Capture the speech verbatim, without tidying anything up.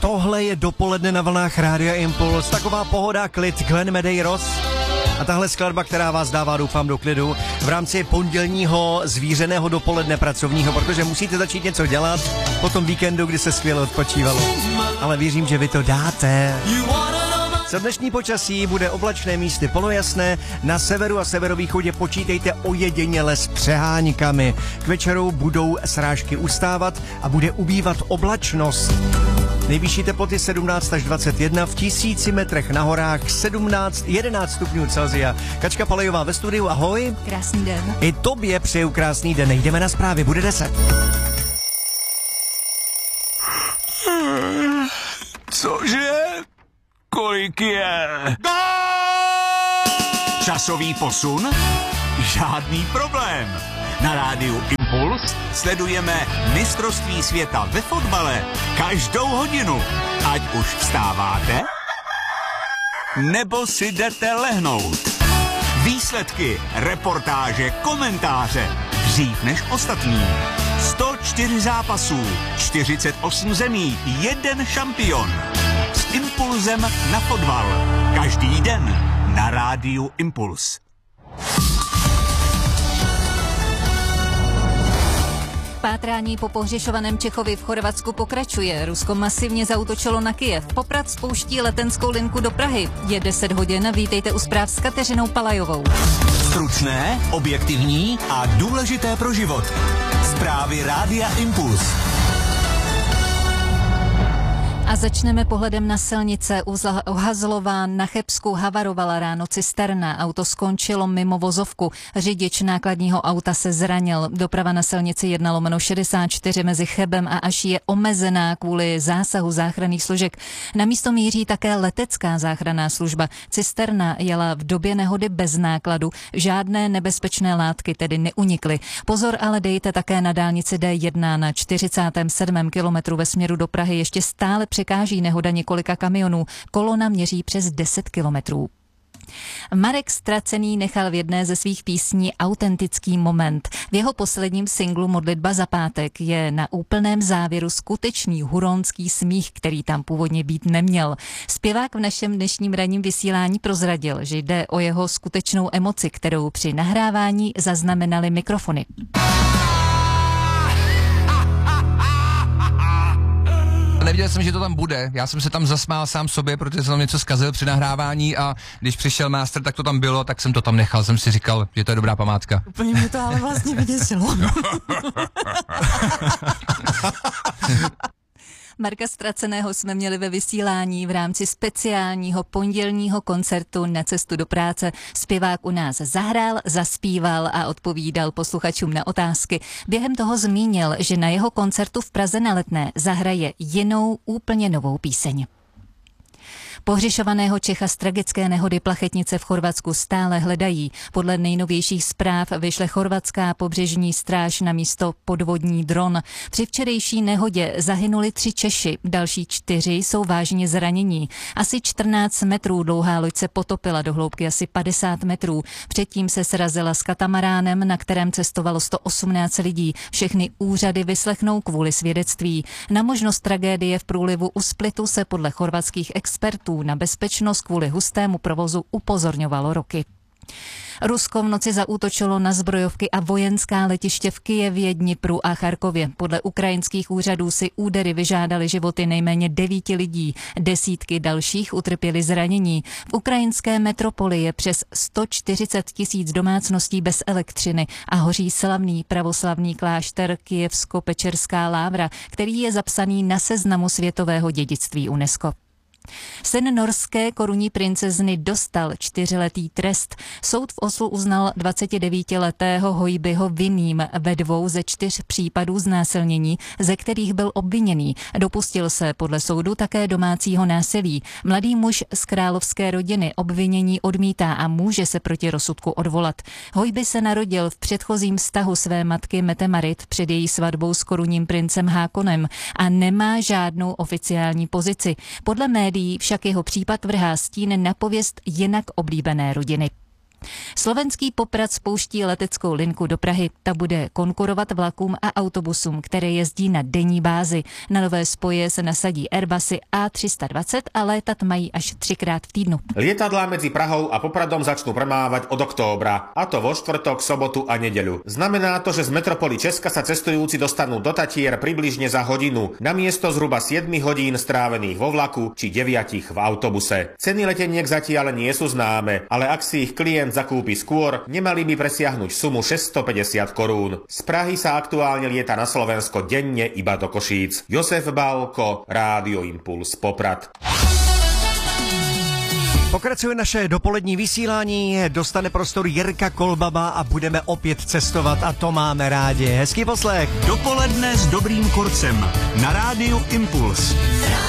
Tohle je dopoledne na vlnách Rádia Impuls. Taková pohoda, klid, Glenn Medeiros. A tahle skladba, která vás dává, doufám, do klidu v rámci pondělního zvířeného dopoledne pracovního, protože musíte začít něco dělat po tom víkendu, kdy se skvěle odpočívalo. Ale věřím, že vy to dáte. Za dnešní počasí bude oblačné, místy polojasné, na severu a severovýchodě počítejte ojediněle s přeháňkami. K večeru budou srážky ustávat a bude ubývat oblačnost. Nejvyšší teploty sedmnáct až dvacet jedna, v tisíci metrech na horách sedmnáct, jedenáct stupňů Celsia. Kačka Palejová ve studiu, ahoj. Krásný den. I tobě přeju krásný den, jdeme na zprávy, bude deset. Cože? Kolik je? Časový posun? Žádný problém. Na rádiu Impuls sledujeme mistrovství světa ve fotbale každou hodinu. Ať už vstáváte, nebo si jdete lehnout. Výsledky, reportáže, komentáře dřív než ostatní. sto čtyři zápasů, čtyřicet osm zemí, jeden šampion. S impulzem na fotbal. Každý den na rádiu Impuls. Pátrání po pohřešovaném Čechovi v Chorvatsku pokračuje. Rusko masivně zaútočilo na Kyjev. Poprad spouští letenskou linku do Prahy. Je deset hodin, vítejte u zpráv s Kateřinou Palajovou. Stručné, objektivní a důležité pro život. Zprávy Rádia Impuls. A začneme pohledem na silnice. U Hazlova na Chebsku havarovala ráno cisterna. Auto skončilo mimo vozovku. Řidič nákladního auta se zranil. Doprava na silnici jedna lomeno šedesát čtyři mezi Chebem a Aší je omezená kvůli zásahu záchranných složek. Na místo míří také letecká záchranná služba. Cisterna jela v době nehody bez nákladu. Žádné nebezpečné látky tedy neunikly. Pozor ale dejte také na dálnici D jedna na čtyřicátém sedmém kilometru ve směru do Prahy. Ještě stále překáží nehoda několika kamionů. Kolona měří přes deset kilometrů. Marek Ztracený nechal v jedné ze svých písní autentický moment. V jeho posledním singlu Modlitba za pátek je na úplném závěru skutečný huronský smích, který tam původně být neměl. Zpěvák v našem dnešním ranním vysílání prozradil, že jde o jeho skutečnou emoci, kterou při nahrávání zaznamenaly mikrofony. Nevěděl jsem, že to tam bude. Já jsem se tam zasmál sám sobě, protože jsem tam něco zkazil při nahrávání a když přišel master, tak to tam bylo, tak jsem to tam nechal. Jsem si říkal, že to je dobrá památka. Úplně mě to ale vlastně vyděsilo. Marka Ztraceného jsme měli ve vysílání v rámci speciálního pondělního koncertu Na cestu do práce. Zpěvák u nás zahrál, zaspíval a odpovídal posluchačům na otázky. Během toho zmínil, že na jeho koncertu v Praze na Letné zahraje jinou, úplně novou píseň. Pohřešovaného Čecha z tragické nehody Plachetnice v Chorvatsku stále hledají. Podle nejnovějších zpráv vyšle chorvatská pobřežní stráž na místo podvodní dron. Při včerejší nehodě zahynuli tři Češi, další čtyři jsou vážně zranění. Asi čtrnáct metrů dlouhá loď se potopila do hloubky asi padesát metrů. Předtím se srazila s katamaránem, na kterém cestovalo sto osmnáct lidí. Všechny úřady vyslechnou kvůli svědectví. Na možnost tragédie v průlivu u Splitu se podle chorvatských expertů na bezpečnost kvůli hustému provozu upozorňovalo roky. Rusko v noci zaútočilo na zbrojovky a vojenská letiště v Kyjevě, Dnipru a Charkově. Podle ukrajinských úřadů si údery vyžádaly životy nejméně devíti lidí. Desítky dalších utrpěly zranění. V ukrajinské metropoli je přes sto čtyřicet tisíc domácností bez elektřiny a hoří slavný pravoslavný klášter Kyjevsko-Pečerská lávra, který je zapsaný na seznamu světového dědictví UNESCO. Syn norské korunní princezny dostal čtyřletý trest. Soud v Oslu uznal dvacetidevítiletého Hojbyho vinným ve dvou ze čtyř případů znásilnění, ze kterých byl obviněný. Dopustil se podle soudu také domácího násilí. Mladý muž z královské rodiny obvinění odmítá a může se proti rozsudku odvolat. Hojby se narodil v předchozím vztahu své matky Mette Marit před její svatbou s korunním princem Hákonem a nemá žádnou oficiální pozici. Podle médií však jeho případ vrhá stín na pověst jinak oblíbené rodiny. Slovenský Poprad spouští leteckou linku do Prahy. Ta bude konkurovat vlakům a autobusům, které jezdí na denní bázi. Na nové spoje se nasadí Airbusy A tři sta dvacet a létat mají až třikrát v týdnu. Lietadlá medzi Prahou a Popradom začnú premávať od októbra, a to vo štvrtok, sobotu a nedeľu. Znamená to, že z metropoly Česka sa cestujúci dostanú do Tatier približne za hodinu, namiesto zhruba sedem hodín strávených vo vlaku či deväť v autobuse. Ceny leteniek zatiaľ nie sú známe, ale ak si ich klient zakúpi skôr, nemali by presiahnuť sumu šesťstopäťdesiat korún. Z Prahy sa aktuálne lieta na Slovensko denne iba do Košíc. Josef Bálko, Rádio Impuls, Poprad. Pokračuje naše dopolední vysílání, dostane prostor Jirka Kolbaba a budeme opět cestovat a to máme rádi. Hezký poslech. Dopoledne s dobrým kurcem na Rádiu Impuls.